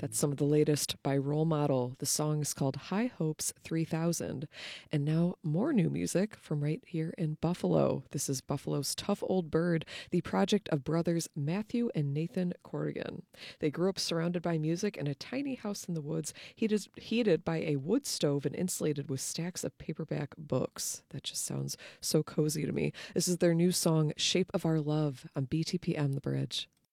That's some of the latest by Role Model. The song is called High Hopes 3000. And now more new music from right here in Buffalo. This is Buffalo's Tough Old Bird, the project of brothers Matthew and Nathan Corrigan. They grew up surrounded by music in a tiny house in the woods, heated by a wood stove and insulated with stacks of paperback books. That just sounds so cozy to me. This is their new song, Shape of Our Love, on BTPM The Bridge.